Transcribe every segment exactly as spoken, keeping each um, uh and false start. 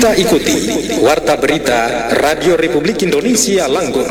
Kita ikuti Warta Berita Radio Republik Indonesia Langgur.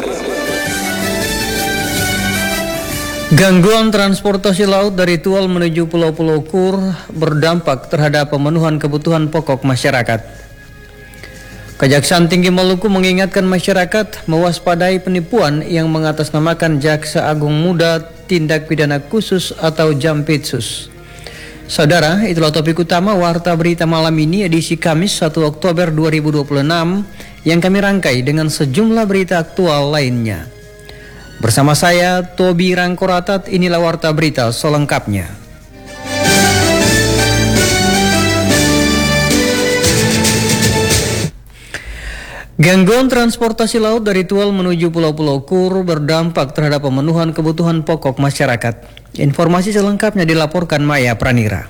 Gangguan transportasi laut dari Tual menuju Pulau-Pulau Kur berdampak terhadap pemenuhan kebutuhan pokok masyarakat. Kejaksaan Tinggi Maluku mengingatkan masyarakat mewaspadai penipuan yang mengatasnamakan Jaksa Agung Muda Tindak Pidana Khusus atau Jampitsus. Saudara, itulah topik utama Warta Berita malam ini edisi Kamis satu Oktober dua ribu dua puluh enam yang kami rangkai dengan sejumlah berita aktual lainnya. Bersama saya, Tobi Rangkoratat, inilah Warta Berita selengkapnya. Gangguan transportasi laut dari Tual menuju Pulau-Pulau Kur berdampak terhadap pemenuhan kebutuhan pokok masyarakat. Informasi selengkapnya dilaporkan Maya Pranira.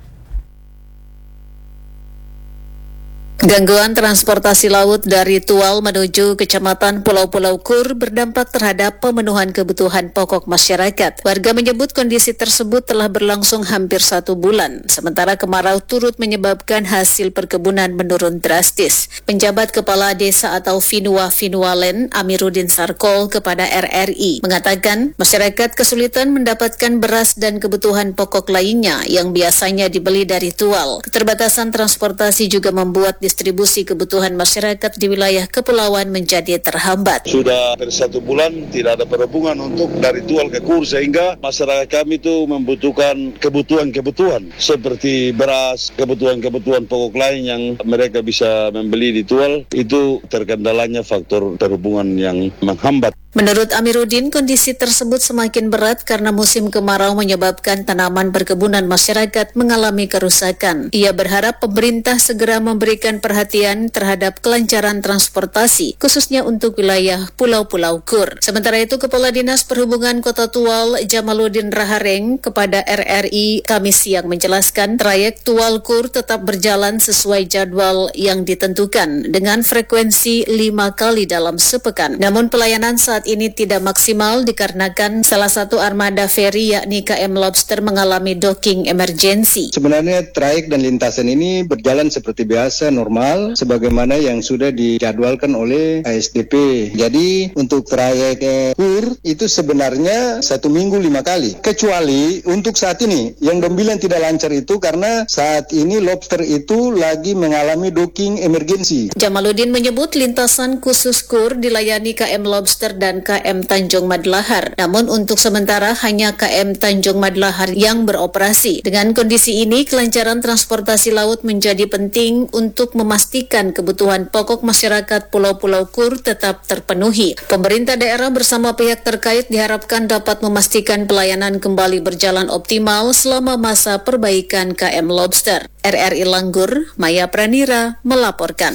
Gangguan transportasi laut dari Tual menuju Kecamatan Pulau-Pulau Kur berdampak terhadap pemenuhan kebutuhan pokok masyarakat. Warga menyebut kondisi tersebut telah berlangsung hampir satu bulan, sementara kemarau turut menyebabkan hasil perkebunan menurun drastis. Penjabat Kepala Desa atau Finua Finualen, Amiruddin Sarkol, kepada R R I mengatakan masyarakat kesulitan mendapatkan beras dan kebutuhan pokok lainnya yang biasanya dibeli dari Tual. Keterbatasan transportasi juga membuat distribusi kebutuhan masyarakat di wilayah kepulauan menjadi terhambat. Sudah dari satu bulan tidak ada perhubungan untuk dari Tual ke Kur, sehingga masyarakat kami itu membutuhkan kebutuhan-kebutuhan seperti beras, kebutuhan-kebutuhan pokok lain yang mereka bisa membeli di Tual. Itu terkendalanya faktor perhubungan yang menghambat. Menurut Amiruddin, kondisi tersebut semakin berat karena musim kemarau menyebabkan tanaman perkebunan masyarakat mengalami kerusakan. Ia berharap pemerintah segera memberikan perhatian terhadap kelancaran transportasi, khususnya untuk wilayah Pulau-Pulau Kur. Sementara itu, Kepala Dinas Perhubungan Kota Tual, Jamaluddin Rahareng, kepada R R I Kamis siang menjelaskan trayek Tual Kur tetap berjalan sesuai jadwal yang ditentukan dengan frekuensi lima kali dalam sepekan. Namun pelayanan saat ini tidak maksimal dikarenakan salah satu armada feri yakni K M Lobster mengalami docking emergensi. Sebenarnya trayek dan lintasan ini berjalan seperti biasa normal sebagaimana yang sudah dijadwalkan oleh A S D P. Jadi untuk trayek eh, Kur itu sebenarnya satu minggu lima kali. Kecuali untuk saat ini yang Dombilan tidak lancar itu karena saat ini Lobster itu lagi mengalami docking emergensi. Jamaluddin menyebut lintasan khusus Kur dilayani K M Lobster dan K M Tanjung Madlahar. Namun untuk sementara hanya K M Tanjung Madlahar yang beroperasi. Dengan kondisi ini, kelancaran transportasi laut menjadi penting untuk memastikan kebutuhan pokok masyarakat Pulau-Pulau Kur tetap terpenuhi. Pemerintah daerah bersama pihak terkait diharapkan dapat memastikan pelayanan kembali berjalan optimal selama masa perbaikan K M Lobster. R R I Langgur, Maya Pranira melaporkan.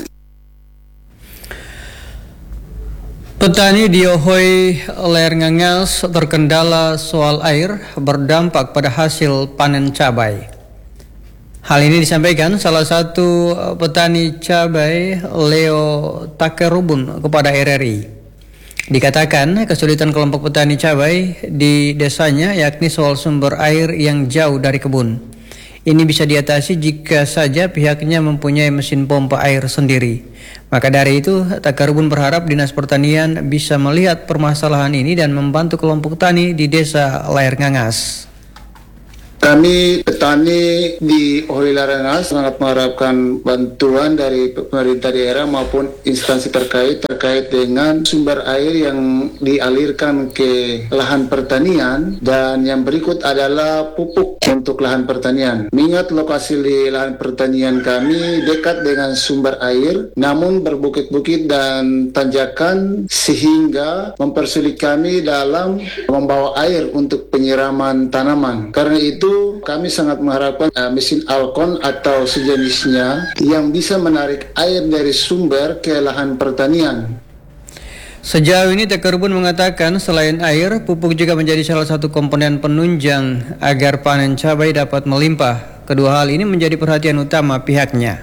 Petani di Ohoy Ler Ngangas terkendala soal air berdampak pada hasil panen cabai. Hal ini disampaikan salah satu petani cabai, Leo Takerubun, kepada R R I. Dikatakan kesulitan kelompok petani cabai di desanya yakni soal sumber air yang jauh dari kebun. Ini bisa diatasi jika saja pihaknya mempunyai mesin pompa air sendiri. Maka dari itu, Takarubun berharap Dinas Pertanian bisa melihat permasalahan ini dan membantu kelompok tani di desa Ler Ngangas. Kami petani di Ohoy Ler Ngangas sangat mengharapkan bantuan dari pemerintah daerah maupun instansi terkait terkait dengan sumber air yang dialirkan ke lahan pertanian, dan yang berikut adalah pupuk untuk lahan pertanian. Mengingat lokasi di lahan pertanian kami dekat dengan sumber air, namun berbukit-bukit dan tanjakan sehingga mempersulit kami dalam membawa air untuk penyiraman tanaman. Karena itu kami sangat mengharapkan uh, mesin Alkon atau sejenisnya yang bisa menarik air dari sumber ke lahan pertanian. Sejauh ini Takarubun mengatakan selain air, pupuk juga menjadi salah satu komponen penunjang agar panen cabai dapat melimpah. Kedua hal ini menjadi perhatian utama pihaknya.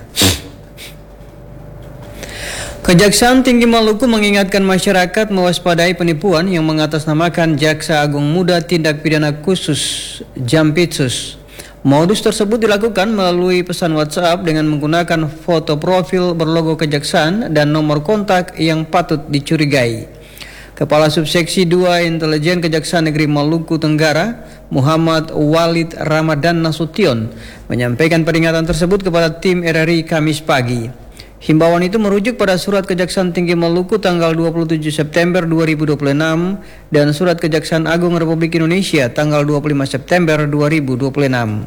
Kejaksaan Tinggi Maluku mengingatkan masyarakat mewaspadai penipuan yang mengatasnamakan Jaksa Agung Muda Tindak Pidana Khusus Jampitsus. Modus tersebut dilakukan melalui pesan WhatsApp dengan menggunakan foto profil berlogo kejaksaan dan nomor kontak yang patut dicurigai. Kepala Subseksi dua Intelijen Kejaksaan Negeri Maluku Tenggara, Muhammad Walid Ramadan Nasution, menyampaikan peringatan tersebut kepada tim R R I Kamis pagi. Himbauan itu merujuk pada Surat Kejaksaan Tinggi Maluku tanggal dua puluh tujuh September dua ribu dua puluh enam dan Surat Kejaksaan Agung Republik Indonesia tanggal dua puluh lima September dua ribu dua puluh enam.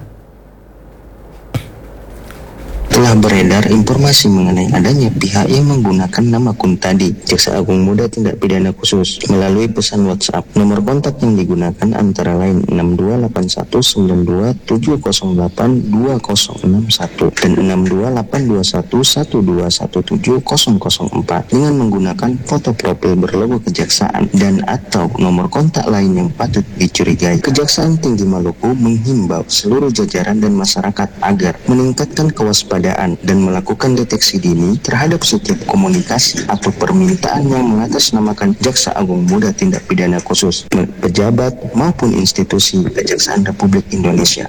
Telah beredar informasi mengenai adanya pihak yang menggunakan nama akun tadi, Jaksa Agung Muda Tindak Pidana Khusus, melalui pesan WhatsApp. Nomor kontak yang digunakan antara lain enam dua delapan satu sembilan dua tujuh nol delapan dua nol enam satu dan enam dua delapan dua satu satu dua satu tujuh nol nol empat dengan menggunakan foto profil berlogo kejaksaan dan atau nomor kontak lain yang patut dicurigai. Kejaksaan Tinggi Maluku menghimbau seluruh jajaran dan masyarakat agar meningkatkan kewaspadaan dan melakukan deteksi dini terhadap setiap komunikasi atau permintaan yang mengatasnamakan Jaksa Agung Muda Tindak Pidana Khusus, pejabat maupun institusi Kejaksaan Republik Indonesia.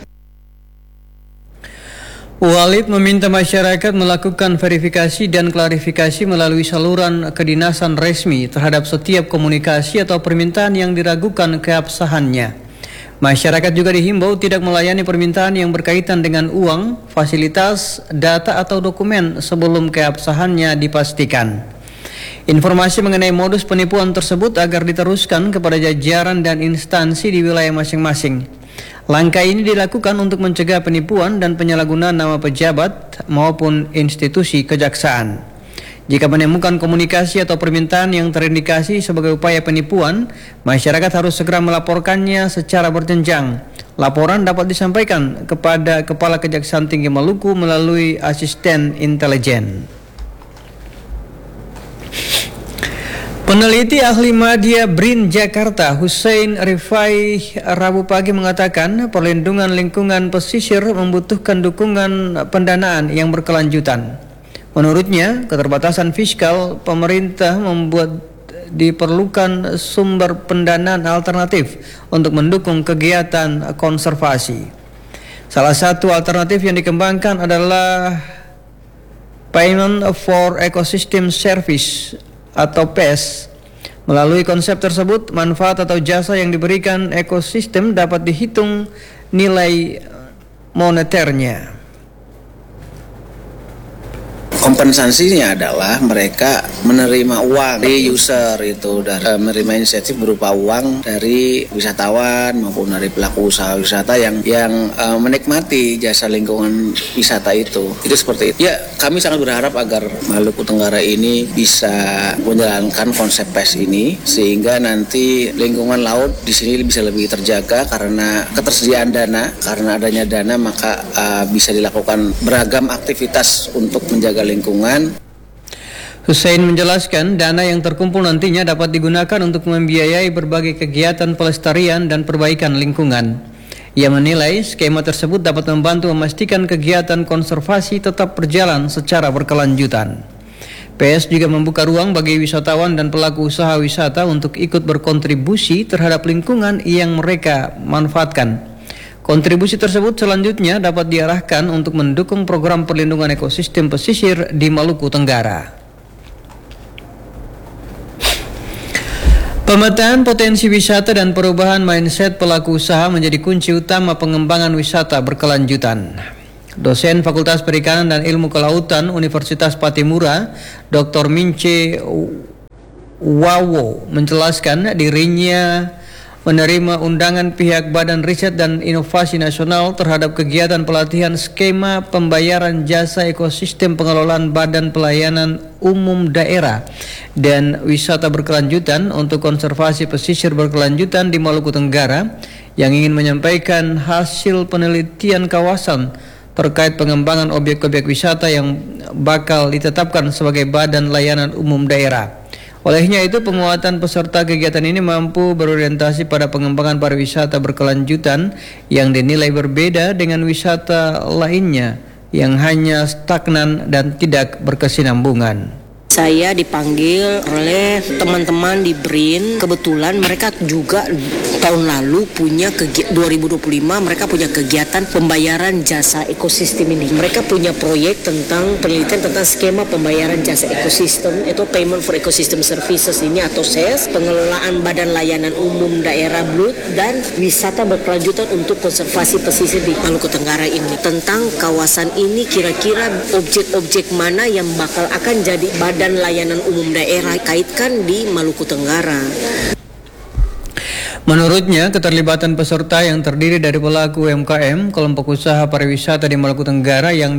Walid meminta masyarakat melakukan verifikasi dan klarifikasi melalui saluran kedinasan resmi terhadap setiap komunikasi atau permintaan yang diragukan keabsahannya. Masyarakat juga dihimbau tidak melayani permintaan yang berkaitan dengan uang, fasilitas, data atau dokumen sebelum keabsahannya dipastikan. Informasi mengenai modus penipuan tersebut agar diteruskan kepada jajaran dan instansi di wilayah masing-masing. Langkah ini dilakukan untuk mencegah penipuan dan penyalahgunaan nama pejabat maupun institusi kejaksaan. Jika menemukan komunikasi atau permintaan yang terindikasi sebagai upaya penipuan, masyarakat harus segera melaporkannya secara berjenjang. Laporan dapat disampaikan kepada Kepala Kejaksaan Tinggi Maluku melalui asisten intelijen. Peneliti ahli Madya B R I N Jakarta Hussein Rifai Rabu pagi mengatakan perlindungan lingkungan pesisir membutuhkan dukungan pendanaan yang berkelanjutan. Menurutnya, keterbatasan fiskal pemerintah membuat diperlukan sumber pendanaan alternatif untuk mendukung kegiatan konservasi. Salah satu alternatif yang dikembangkan adalah Payment for Ecosystem Service atau P E S. Melalui konsep tersebut, manfaat atau jasa yang diberikan ekosistem dapat dihitung nilai moneternya. Kompensasinya adalah mereka menerima uang dari user itu, dari menerima insentif berupa uang dari wisatawan maupun dari pelaku usaha wisata yang yang uh, menikmati jasa lingkungan wisata itu. Itu seperti itu. Ya, kami sangat berharap agar Maluku Tenggara ini bisa menjalankan konsep P E S ini sehingga nanti lingkungan laut di sini bisa lebih terjaga karena ketersediaan dana. Karena adanya dana maka uh, bisa dilakukan beragam aktivitas untuk menjaga lingkungan. Hussein menjelaskan dana yang terkumpul nantinya dapat digunakan untuk membiayai berbagai kegiatan pelestarian dan perbaikan lingkungan. Ia menilai skema tersebut dapat membantu memastikan kegiatan konservasi tetap berjalan secara berkelanjutan. P E S juga membuka ruang bagi wisatawan dan pelaku usaha wisata untuk ikut berkontribusi terhadap lingkungan yang mereka manfaatkan. Kontribusi tersebut selanjutnya dapat diarahkan untuk mendukung program perlindungan ekosistem pesisir di Maluku Tenggara. Pemetaan potensi wisata dan perubahan mindset pelaku usaha menjadi kunci utama pengembangan wisata berkelanjutan. Dosen Fakultas Perikanan dan Ilmu Kelautan Universitas Patimura, Doktor Mince Wawo, menjelaskan dirinya menerima undangan pihak Badan Riset dan Inovasi Nasional terhadap kegiatan pelatihan skema pembayaran jasa ekosistem pengelolaan Badan Pelayanan Umum Daerah dan Wisata Berkelanjutan untuk konservasi pesisir berkelanjutan di Maluku Tenggara yang ingin menyampaikan hasil penelitian kawasan terkait pengembangan objek-objek wisata yang bakal ditetapkan sebagai Badan Layanan Umum Daerah. Olehnya itu, penguatan peserta kegiatan ini mampu berorientasi pada pengembangan pariwisata berkelanjutan yang dinilai berbeda dengan wisata lainnya yang hanya stagnan dan tidak berkesinambungan. Saya dipanggil oleh teman-teman di B R I N. Kebetulan mereka juga tahun lalu punya kegiatan, dua ribu dua puluh lima mereka punya kegiatan pembayaran jasa ekosistem ini. Mereka punya proyek tentang penelitian tentang skema pembayaran jasa ekosistem, itu Payment for Ecosystem Services ini atau S E S, pengelolaan badan layanan umum daerah B L U T, dan wisata berkelanjutan untuk konservasi pesisir di Maluku Tenggara ini. Tentang kawasan ini kira-kira objek-objek mana yang bakal akan jadi badan layanan umum daerah kaitkan di Maluku Tenggara. Menurutnya, keterlibatan peserta yang terdiri dari pelaku U M K M, kelompok usaha pariwisata di Maluku Tenggara yang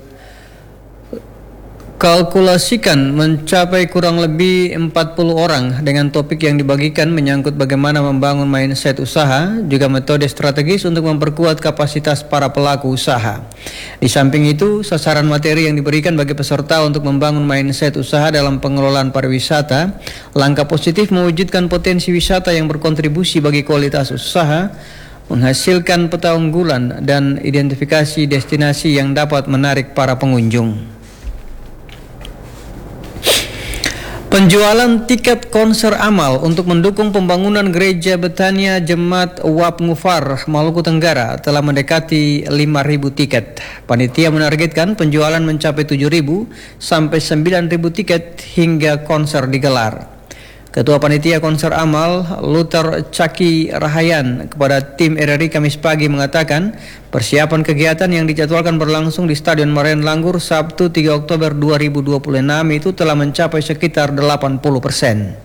dikalkulasikan mencapai kurang lebih empat puluh orang dengan topik yang dibagikan menyangkut bagaimana membangun mindset usaha, juga metode strategis untuk memperkuat kapasitas para pelaku usaha. Di samping itu, sasaran materi yang diberikan bagi peserta untuk membangun mindset usaha dalam pengelolaan pariwisata, langkah positif mewujudkan potensi wisata yang berkontribusi bagi kualitas usaha, menghasilkan peta unggulan, dan identifikasi destinasi yang dapat menarik para pengunjung. Penjualan tiket konser amal untuk mendukung pembangunan Gereja Betania Jemaat Wap Ngufar Maluku Tenggara telah mendekati lima ribu tiket. Panitia menargetkan penjualan mencapai tujuh ribu sampai sembilan ribu tiket hingga konser digelar. Ketua Panitia Konser Amal, Luther Caki Rahayan, kepada tim R R I Kamis pagi mengatakan persiapan kegiatan yang dijadwalkan berlangsung di Stadion Maraen Langgur Sabtu tiga Oktober dua ribu dua puluh enam itu telah mencapai sekitar delapan puluh persen.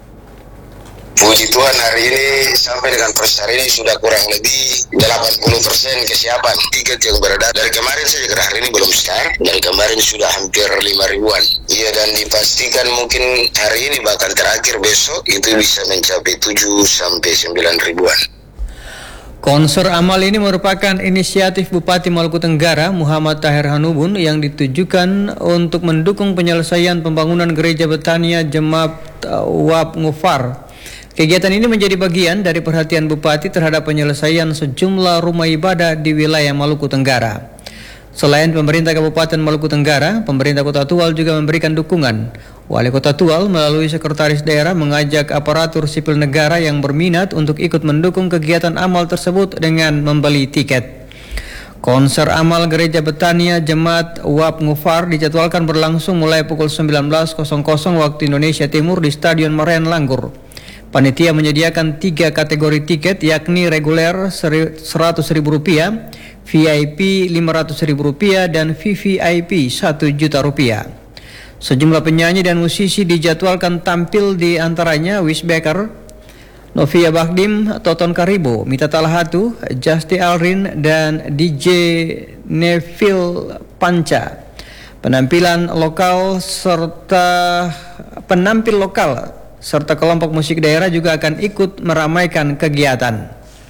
Puji Tuhan, hari ini sampai dengan proses hari ini sudah kurang lebih delapan puluh persen kesiapan tiket yang beredar. Dari kemarin saja ke hari ini belum start. Dari kemarin sudah hampir lima ribuan. Iya, dan dipastikan mungkin hari ini bahkan terakhir besok itu bisa mencapai tujuh sampai sembilan ribuan. Konser amal ini merupakan inisiatif Bupati Maluku Tenggara Muhammad Tahir Hanubun yang ditujukan untuk mendukung penyelesaian pembangunan Gereja Betania Jemaat Wap Ngufar. Kegiatan ini menjadi bagian dari perhatian Bupati terhadap penyelesaian sejumlah rumah ibadah di wilayah Maluku Tenggara. Selain pemerintah Kabupaten Maluku Tenggara, pemerintah Kota Tual juga memberikan dukungan. Wali Kota Tual melalui sekretaris daerah mengajak aparatur sipil negara yang berminat untuk ikut mendukung kegiatan amal tersebut dengan membeli tiket. Konser amal Gereja Betania Jemaat Wap Ngufar dijadwalkan berlangsung mulai pukul sembilan belas waktu Indonesia Timur di Stadion Maraen Langgur. Panitia menyediakan tiga kategori tiket, yakni reguler seratus ribu rupiah, V I P lima ratus ribu rupiah, dan V V I P satu juta rupiah. Sejumlah penyanyi dan musisi dijadwalkan tampil, di antaranya Wis Becker, Novia Bagdim, Toton Karibo, Mita Talahatu, Justi Alrin, dan D J Neville Panca. Penampilan lokal serta penampil lokal serta kelompok musik daerah juga akan ikut meramaikan kegiatan.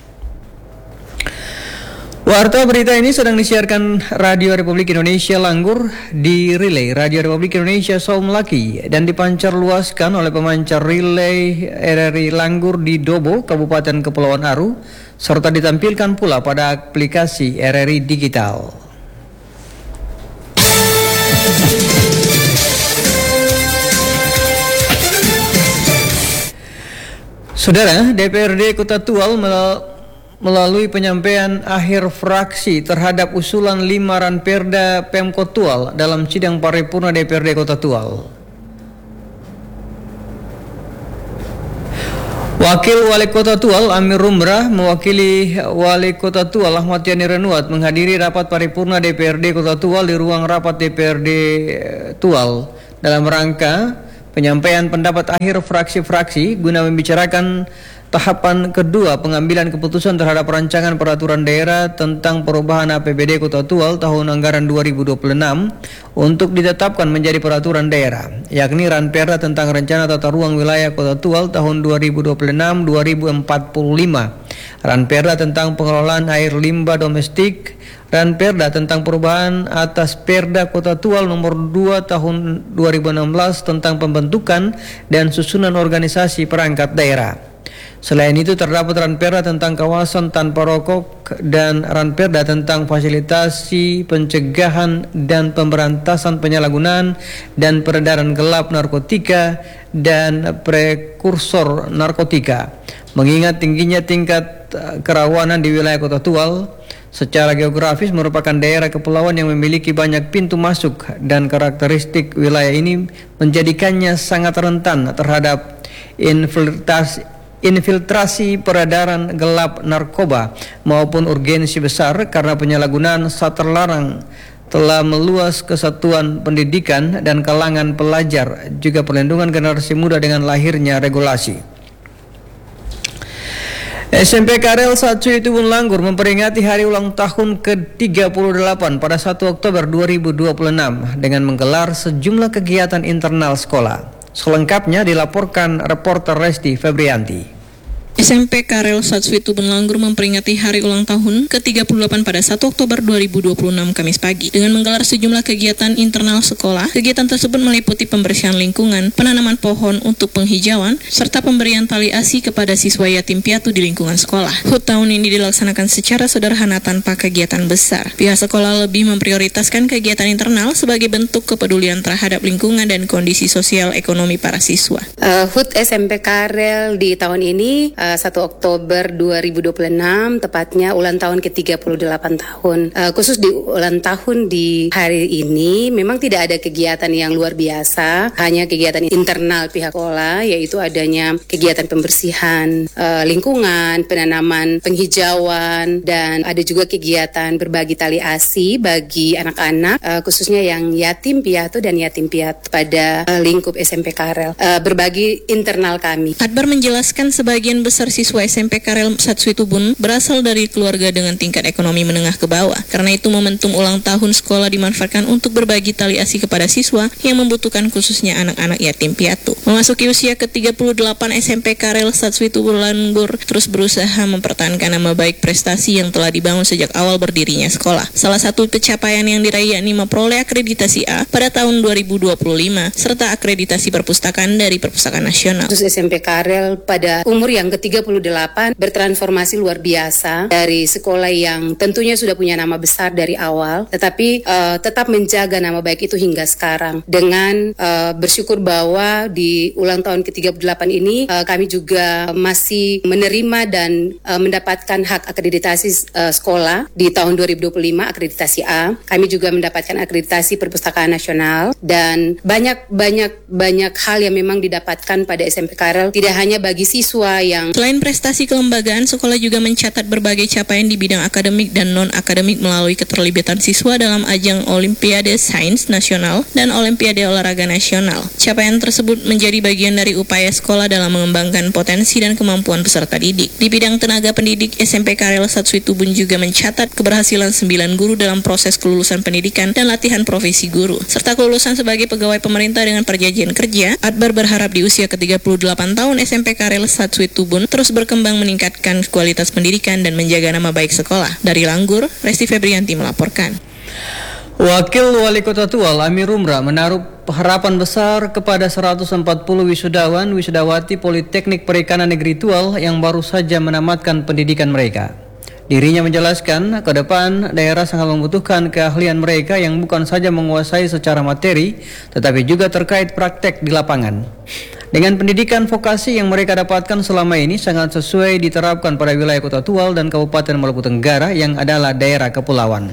Warta berita ini sedang disiarkan Radio Republik Indonesia Langgur di relay Radio Republik Indonesia Saumlaki dan dipancar luaskan oleh pemancar relay R R I Langgur di Dobo, Kabupaten Kepulauan Aru, serta ditampilkan pula pada aplikasi R R I Digital. Saudara, D P R D Kota Tual melalui penyampaian akhir fraksi terhadap usulan lima ranperda Pemkot Tual dalam sidang paripurna D P R D Kota Tual. Wakil Wali Kota Tual Amir Rumrah mewakili Wali Kota Tual Ahmad Yani Renuat menghadiri rapat paripurna D P R D Kota Tual di ruang rapat D P R D Tual dalam rangka penyampaian pendapat akhir fraksi-fraksi guna membicarakan tahapan kedua pengambilan keputusan terhadap rancangan peraturan daerah tentang perubahan A P B D Kota Tual tahun anggaran dua ribu dua puluh enam untuk ditetapkan menjadi peraturan daerah, yakni Ranperda tentang rencana tata ruang wilayah Kota Tual tahun dua ribu dua puluh enam sampai dua ribu empat puluh lima, Ranperda tentang pengelolaan air limbah domestik, Ranperda tentang perubahan atas Perda Kota Tual nomor dua tahun dua ribu enam belas tentang pembentukan dan susunan organisasi perangkat daerah. Selain itu terdapat Ranperda tentang kawasan tanpa rokok dan Ranperda tentang fasilitasi pencegahan dan pemberantasan penyalahgunaan dan peredaran gelap narkotika dan prekursor narkotika. Mengingat tingginya tingkat kerawanan di wilayah Kota Tual, secara geografis merupakan daerah kepulauan yang memiliki banyak pintu masuk dan karakteristik wilayah ini menjadikannya sangat rentan terhadap infiltrasi, infiltrasi peredaran gelap narkoba maupun urgensi besar karena penyalahgunaan saat terlarang telah meluas ke satuan pendidikan dan kalangan pelajar, juga perlindungan generasi muda dengan lahirnya regulasi. S M P Karel satu Situbun Langgur memperingati hari ulang tahun ke tiga puluh delapan pada satu Oktober dua ribu dua puluh enam dengan menggelar sejumlah kegiatan internal sekolah. Selengkapnya dilaporkan reporter Resti Febrianti. S M P Karel satu Situbun Langgur memperingati hari ulang tahun ke tiga puluh delapan pada satu Oktober dua ribu dua puluh enam Kamis pagi dengan menggelar sejumlah kegiatan internal sekolah. Kegiatan tersebut meliputi pembersihan lingkungan, penanaman pohon untuk penghijauan, serta pemberian tali asi kepada siswa yatim piatu di lingkungan sekolah. H U T tahun ini dilaksanakan secara sederhana tanpa kegiatan besar. Pihak sekolah lebih memprioritaskan kegiatan internal sebagai bentuk kepedulian terhadap lingkungan dan kondisi sosial ekonomi para siswa. Uh, H U T S M P Karel di tahun ini uh, satu Oktober dua ribu dua puluh enam, tepatnya ulang tahun ke tiga puluh delapan tahun. Uh, khusus di ulang tahun di hari ini memang tidak ada kegiatan yang luar biasa, hanya kegiatan internal pihak sekolah, yaitu adanya kegiatan pembersihan uh, lingkungan, penanaman penghijauan, dan ada juga kegiatan berbagi tali asi bagi anak-anak, uh, khususnya yang yatim piatu dan yatim piatu pada uh, lingkup S M P Karel, uh, berbagi internal kami. Adbar menjelaskan sebagian besar siswa S M P Karel satu Situbun berasal dari keluarga dengan tingkat ekonomi menengah ke bawah. Karena itu momentum ulang tahun sekolah dimanfaatkan untuk berbagi tali asi kepada siswa yang membutuhkan, khususnya anak-anak yatim piatu. Memasuki usia ke tiga puluh delapan, S M P Karel satu Situbun Langgur terus berusaha mempertahankan nama baik prestasi yang telah dibangun sejak awal berdirinya sekolah. Salah satu pencapaian yang diraih yakni memperoleh akreditasi A pada tahun dua ribu dua puluh lima serta akreditasi perpustakaan dari Perpustakaan Nasional. Khusus S M P Karel pada umur yang ke tiga puluh delapan bertransformasi luar biasa dari sekolah yang tentunya sudah punya nama besar dari awal, tetapi uh, tetap menjaga nama baik itu hingga sekarang. Dengan uh, bersyukur bahwa di ulang tahun ke tiga puluh delapan ini uh, kami juga masih menerima dan uh, mendapatkan hak akreditasi uh, sekolah di tahun dua ribu dua puluh lima, akreditasi A. Kami juga mendapatkan akreditasi Perpustakaan Nasional, dan banyak banyak banyak hal yang memang didapatkan pada S M P Karel, tidak hanya bagi siswa yang. Selain prestasi kelembagaan, sekolah juga mencatat berbagai capaian di bidang akademik dan non-akademik melalui keterlibatan siswa dalam ajang Olimpiade Sains Nasional dan Olimpiade Olahraga Nasional. Capaian tersebut menjadi bagian dari upaya sekolah dalam mengembangkan potensi dan kemampuan peserta didik. Di bidang tenaga pendidik, S M P Karel satu Situbun juga mencatat keberhasilan sembilan guru dalam proses kelulusan pendidikan dan latihan profesi guru, serta kelulusan sebagai pegawai pemerintah dengan perjanjian kerja. Adbar berharap di usia ke tiga puluh delapan tahun S M P Karel satu Situbun terus berkembang meningkatkan kualitas pendidikan dan menjaga nama baik sekolah. Dari Langgur, Resti Febrianti melaporkan. Wakil Wali Kota Tual Amir Umrah menaruh harapan besar kepada seratus empat puluh wisudawan wisudawati Politeknik Perikanan Negeri Tual yang baru saja menamatkan pendidikan mereka. Dirinya menjelaskan, ke depan daerah sangat membutuhkan keahlian mereka yang bukan saja menguasai secara materi, tetapi juga terkait praktek di lapangan. Dengan pendidikan vokasi yang mereka dapatkan selama ini sangat sesuai diterapkan pada wilayah Kota Tual dan Kabupaten Maluku Tenggara yang adalah daerah kepulauan.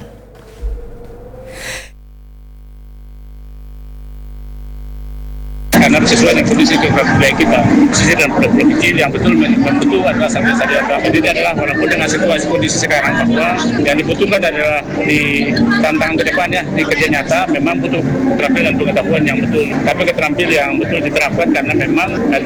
Karena sesuai dengan kondisi geografi kita, khususnya dalam pulau-pulau kecil yang betul betul adalah sampai saat ini adalah walaupun dengan situasi kondisi sekarang bahwa yang dibutuhkan adalah di tantangan kedepannya di kerja nyata memang butuh keterampilan dan pengetahuan yang betul, tapi keterampilan yang betul diterapkan karena memang